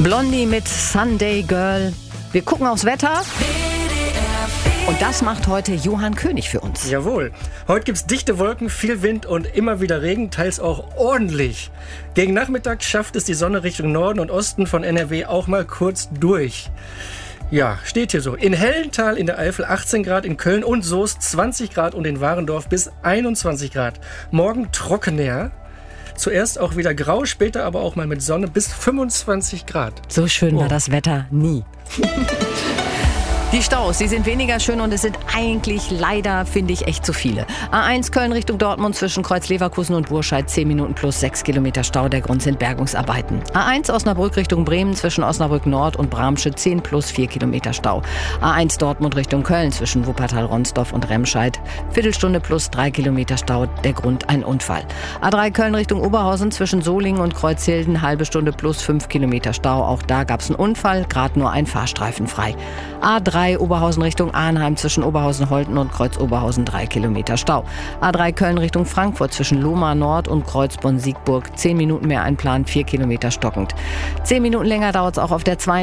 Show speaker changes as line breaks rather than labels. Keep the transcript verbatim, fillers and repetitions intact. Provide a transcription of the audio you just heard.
Blondie mit Sunday Girl. Wir gucken aufs Wetter. Und das macht heute Johann König für uns.
Jawohl. Heute gibt's dichte Wolken, viel Wind und immer wieder Regen, teils auch ordentlich. Gegen Nachmittag schafft es die Sonne Richtung Norden und Osten von N R W auch mal kurz durch. Ja, steht hier so. In Hellenthal in der Eifel achtzehn Grad, in Köln und Soest zwanzig Grad und in Warendorf bis einundzwanzig Grad. Morgen trockener. Zuerst auch wieder grau, später aber auch mal mit Sonne bis fünfundzwanzig Grad.
So schön
Oh.
war das Wetter nie. Die Staus, die sind weniger schön und es sind eigentlich leider, finde ich, echt zu viele. A eins Köln Richtung Dortmund zwischen Kreuz Leverkusen und Burscheid zehn Minuten plus sechs Kilometer Stau. Der Grund sind Bergungsarbeiten. A eins Osnabrück Richtung Bremen zwischen Osnabrück Nord und Bramsche zehn plus vier Kilometer Stau. A eins Dortmund Richtung Köln zwischen Wuppertal-Ronsdorf und Remscheid Viertelstunde plus drei Kilometer Stau. Der Grund ein Unfall. A drei Köln Richtung Oberhausen zwischen Solingen und Kreuzhilden halbe Stunde plus fünf Kilometer Stau. Auch da gab es einen Unfall, gerade nur ein Fahrstreifen frei. A drei Oberhausen Richtung Arnheim zwischen Oberhausen-Holten und Kreuz Oberhausen drei Kilometer Stau. A drei Köln Richtung Frankfurt zwischen Lohmar Nord und Kreuz Bonn-Siegburg zehn Minuten mehr einplanen, vier Kilometer stockend. zehn Minuten länger dauert es auch auf der zwei